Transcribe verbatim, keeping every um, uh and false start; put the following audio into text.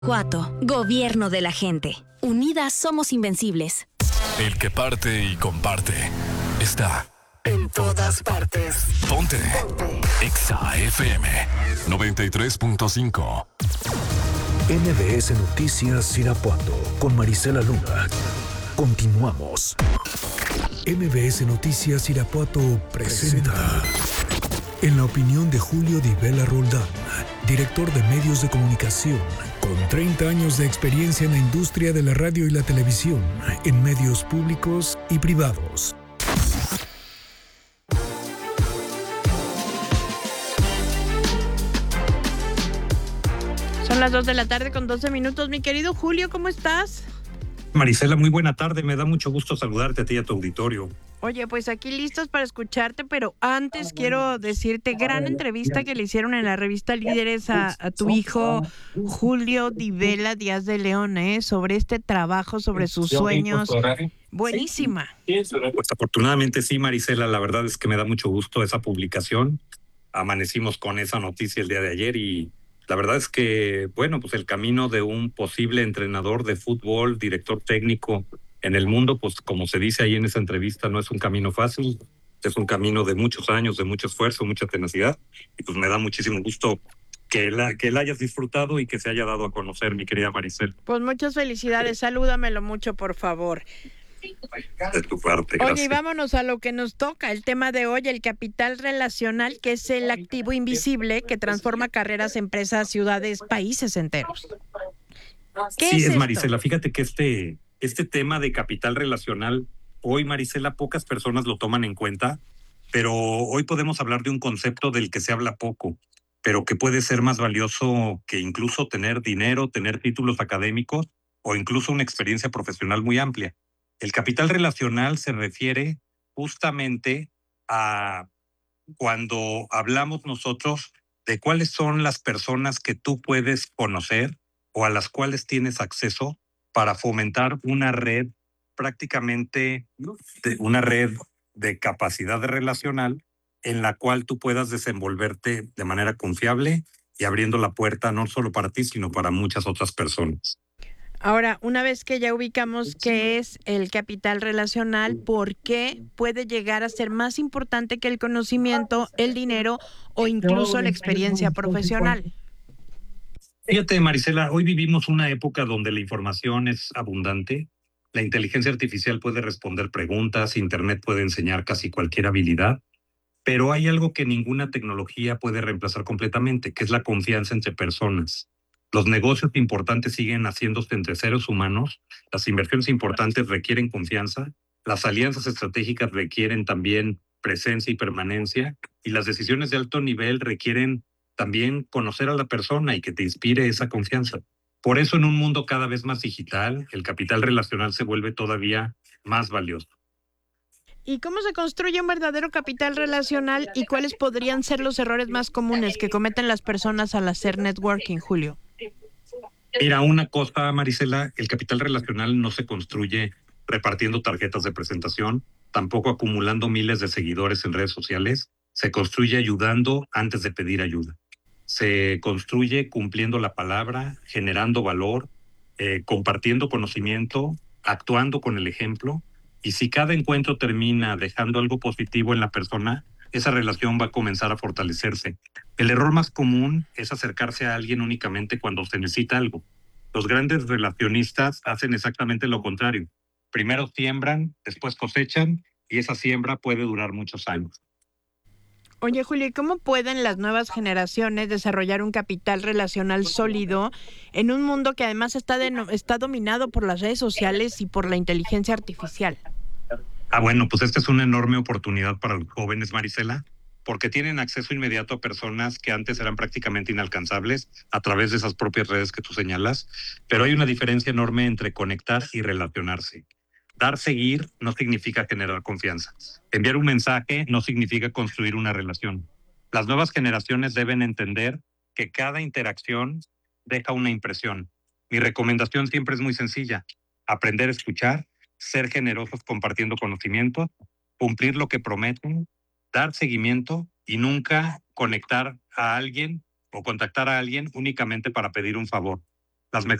Guanajuato, gobierno de la gente. Unidas somos invencibles. El que parte y comparte está en todas partes. Ponte Exa F M noventa y tres punto cinco. N B S Noticias Irapuato con Marisela Luna. Continuamos. N B S Noticias Irapuato presenta En la opinión de Julio Di Vela Roldán, director de medios de comunicación, con treinta años de experiencia en la industria de la radio y la televisión, en medios públicos y privados. Son las dos de la tarde con doce minutos. Mi querido Julio, ¿cómo estás? Marisela, muy buena tarde. Me da mucho gusto saludarte a ti y a tu auditorio. Oye, pues aquí listos para escucharte, pero antes quiero decirte, gran entrevista que le hicieron en la revista Líderes a, a tu hijo Julio Di Vela Díaz de León, ¿eh? Sobre este trabajo, sobre sus sueños. Buenísima. Pues afortunadamente sí, Marisela, la verdad es que me da mucho gusto esa publicación. Amanecimos con esa noticia el día de ayer y la verdad es que, bueno, pues el camino de un posible entrenador de fútbol, director técnico en el mundo, pues como se dice ahí en esa entrevista, no es un camino fácil, es un camino de muchos años, de mucho esfuerzo, mucha tenacidad, y pues me da muchísimo gusto que la, que la hayas disfrutado y que se haya dado a conocer, mi querida Maricel. Pues muchas felicidades, salúdamelo mucho, por favor. De tu parte, gracias. Oye, y vámonos a lo que nos toca, el tema de hoy, el capital relacional, que es el activo invisible que transforma carreras, empresas, ciudades, países enteros. ¿Qué Sí, es, es esto? Marisela, fíjate que este, este tema de capital relacional, hoy, Marisela, pocas personas lo toman en cuenta, pero hoy podemos hablar de un concepto del que se habla poco, pero que puede ser más valioso que incluso tener dinero, tener títulos académicos o incluso una experiencia profesional muy amplia. El capital relacional se refiere justamente a cuando hablamos nosotros de cuáles son las personas que tú puedes conocer o a las cuales tienes acceso para fomentar una red prácticamente, de, una red de capacidad relacional en la cual tú puedas desenvolverte de manera confiable y abriendo la puerta no solo para ti, sino para muchas otras personas. Ahora, una vez que ya ubicamos qué es el capital relacional, ¿por qué puede llegar a ser más importante que el conocimiento, el dinero o incluso la experiencia profesional? Fíjate, Marisela, hoy vivimos una época donde la información es abundante, la inteligencia artificial puede responder preguntas, Internet puede enseñar casi cualquier habilidad, pero hay algo que ninguna tecnología puede reemplazar completamente, que es la confianza entre personas. Los negocios importantes siguen haciéndose entre seres humanos, las inversiones importantes requieren confianza, las alianzas estratégicas requieren también presencia y permanencia, y las decisiones de alto nivel requieren también conocer a la persona y que te inspire esa confianza. Por eso en un mundo cada vez más digital, el capital relacional se vuelve todavía más valioso. ¿Y cómo se construye un verdadero capital relacional y cuáles podrían ser los errores más comunes que cometen las personas al hacer networking, Julio? Mira, una cosa, Marisela, el capital relacional no se construye repartiendo tarjetas de presentación, tampoco acumulando miles de seguidores en redes sociales, se construye ayudando antes de pedir ayuda. Se construye cumpliendo la palabra, generando valor, eh, compartiendo conocimiento, actuando con el ejemplo. Y si cada encuentro termina dejando algo positivo en la persona, esa relación va a comenzar a fortalecerse. El error más común es acercarse a alguien únicamente cuando se necesita algo. Los grandes relacionistas hacen exactamente lo contrario. Primero siembran, después cosechan, y esa siembra puede durar muchos años. Oye, Julio, ¿y cómo pueden las nuevas generaciones desarrollar un capital relacional sólido en un mundo que además está, de, está dominado por las redes sociales y por la inteligencia artificial? Ah, bueno, pues esta es una enorme oportunidad para los jóvenes, Marisela, porque tienen acceso inmediato a personas que antes eran prácticamente inalcanzables a través de esas propias redes que tú señalas, pero hay una diferencia enorme entre conectar y relacionarse. Dar seguir no significa generar confianza. Enviar un mensaje no significa construir una relación. Las nuevas generaciones deben entender que cada interacción deja una impresión. Mi recomendación siempre es muy sencilla: aprender a escuchar, ser generosos compartiendo conocimientos, cumplir lo que prometen, dar seguimiento y nunca conectar a alguien o contactar a alguien únicamente para pedir un favor. las